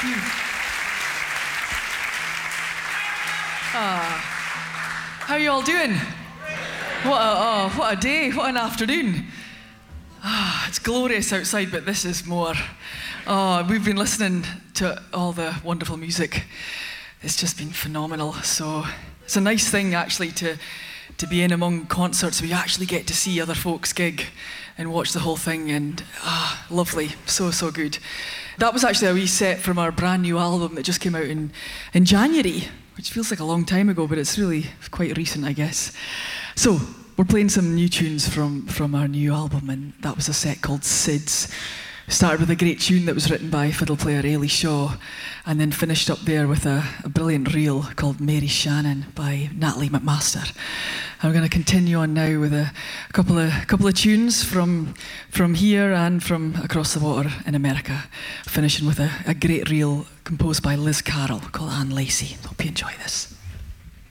How are you all doing? What a day, what an afternoon. It's glorious outside, but this is more. We've been listening to all the wonderful music. It's just been phenomenal. So it's a nice thing actually to be in among concerts where you actually get to see other folks gig and watch the whole thing, and lovely, so good. That was actually a wee set from our brand new album that just came out in January, which feels like a long time ago, but it's really quite recent, I guess. So we're playing some new tunes from our new album, and that was a set called SIDS. Started with a great tune that was written by fiddle player Ailey Shaw, and then finished up there with a brilliant reel called Mary Shannon by Natalie McMaster. And we're going to continue on now with a couple of tunes from here and from across the water in America, finishing with a great reel composed by Liz Carroll called Anne Lacey. Hope you enjoy this.